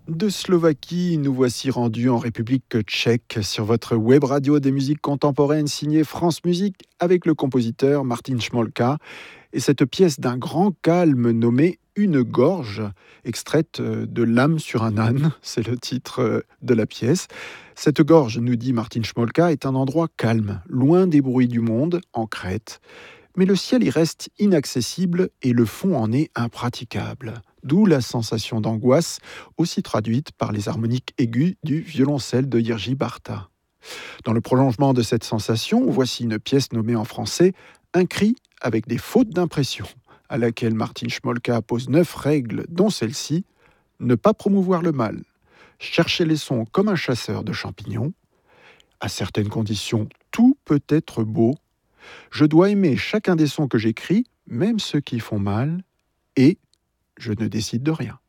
De Slovaquie, nous voici rendus en République tchèque sur votre web radio des musiques contemporaines signée France Musique avec le compositeur Martin Šmolka et cette pièce d'un grand calme nommée Une gorge, extraite de L'âme sur un âne, c'est le titre de la pièce. Cette gorge, nous dit Martin Šmolka, est un endroit calme, loin des bruits du monde, en Crète. Mais le ciel y reste inaccessible et le fond en est impraticable. D'où la sensation d'angoisse, aussi traduite par les harmoniques aiguës du violoncelle de Jiří Bárta. Dans le prolongement de cette sensation, voici une pièce nommée en français Un cri avec des fautes d'impression, à laquelle Martin Šmolka pose 9 règles, dont celle-ci, ne pas promouvoir le mal, chercher les sons comme un chasseur de champignons, à certaines conditions, tout peut être beau, je dois aimer chacun des sons que j'écris, même ceux qui font mal, et je ne décide de rien.